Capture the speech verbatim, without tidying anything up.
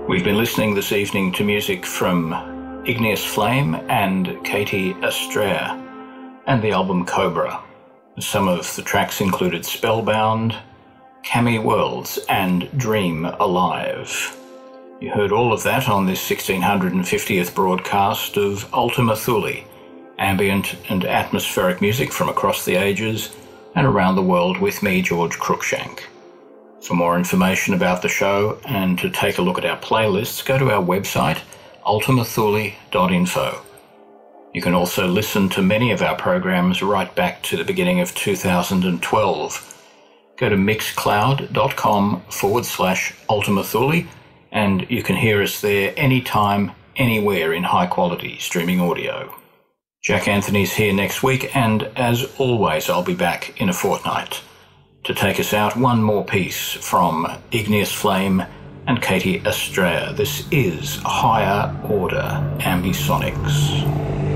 We've been listening this evening to music from Igneous Flame and Katie Estrella and the album Cobra. Some of the tracks included Spellbound, Cami Worlds and Dream Alive. You heard all of that on this one thousand six hundred fiftieth broadcast of Ultima Thule, ambient and atmospheric music from across the ages and around the world with me, George Cruikshank. For more information about the show and to take a look at our playlists, go to our website, ultima thule dot info. You can also listen to many of our programs right back to the beginning of two thousand twelve. Go to mixcloud.com forward slash Ultima Thule, and you can hear us there anytime, anywhere in high quality streaming audio. Jack Anthony's here next week, and as always, I'll be back in a fortnight to take us out one more piece from Igneous Flame and Katie Estrella. This is Higher Order Ambisonics.